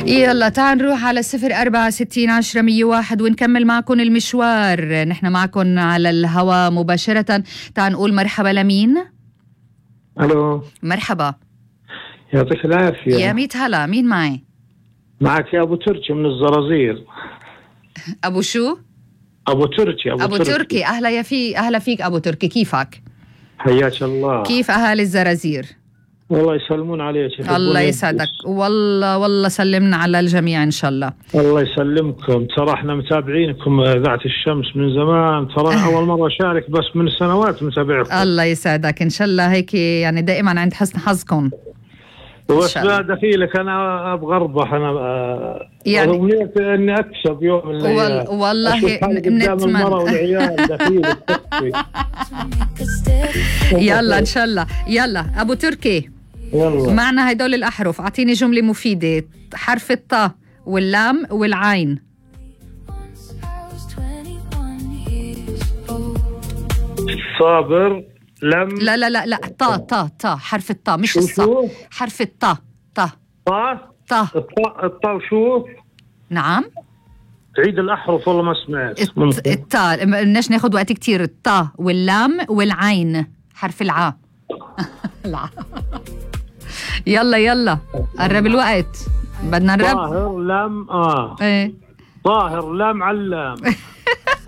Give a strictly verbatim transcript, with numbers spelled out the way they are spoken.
يلا تعال نروح على صفر أربعة ستين عشرة مية واحد ونكمل معكم المشوار. نحن معكم على الهواء مباشرة. تعال نقول مرحبا لمين؟ الو مرحبا، يعطيك العافية. يا ميت هلا، مين معي؟ معك يا ابو تركي من الزرازير. ابو شو؟ ابو تركي. ابو, ابو تركي. تركي. اهلا يا في اهلا فيك ابو تركي، كيفك؟ حياك الله. كيف اهالي الزرازير؟ والله يسلمون عليك. الله يسعدك. والله والله سلمنا على الجميع ان شاء الله. الله يسلمكم. ترى احنا متابعينكم اذاعة الشمس من زمان، ترى اول مرة اشارك بس من سنوات متابعكم. الله يسعدك، ان شاء الله هيك يعني دائما عند حسن حظكم. بس دخيلك انا ابغى اربح، انا يعني امنيتي اني اكسب يوم من الايام. والله نتمنى والعيال دخيلك. يلا ان شاء الله. يلا ابو تركي، يلا معنا هدول الاحرف. اعطيني جمله مفيده. حرف الطاء واللام والعين. صابر. لم. لا لا لا لا طا طا طا حرف الطاء مش الصا. حرف الطاء. طا طا طا الطاء. الطاء وشو؟ نعم عيد الأحرف والله ما سمعت. الطاء بدناش ناخذ وقت كتير. الطاء واللام والعين حرف العاء. العاء. يلا يلا قرب الوقت، بدنا نرب. طاهر لم اه ايه طاهر لم علام.